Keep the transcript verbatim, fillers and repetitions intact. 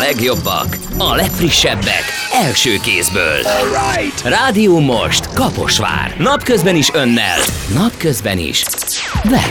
legjobbak, a legfrissebbek, első kézből. Rádió most Kaposvár. Napközben is önnel, napközben is veled.